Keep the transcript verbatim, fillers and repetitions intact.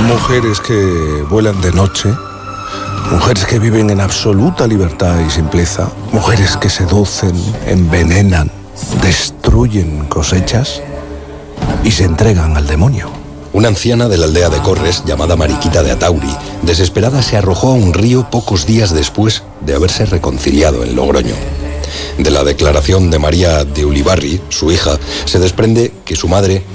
Mujeres que vuelan de noche, mujeres que viven en absoluta libertad y simpleza, mujeres que seducen, envenenan, destruyen cosechas y se entregan al demonio. Una anciana de la aldea de Corres, llamada Mariquita de Atauri, desesperada se arrojó a un río pocos días después de haberse reconciliado en Logroño. De la declaración de María de Ulibarri, su hija, se desprende que su madre